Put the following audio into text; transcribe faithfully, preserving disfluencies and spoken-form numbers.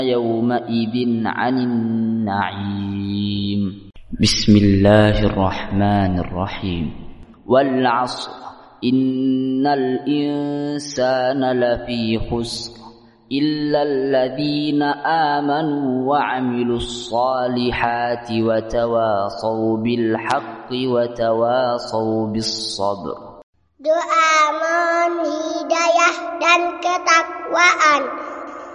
يومئذ عن النعيم بسم الله الرحمن الرحيم والعصر إن الإنسان لفي خسر إلا الذين آمنوا وعملوا الصالحات وتواصوا بالحق وتواصوا بالصبر. Doa mohon hidayah dan ketakwaan.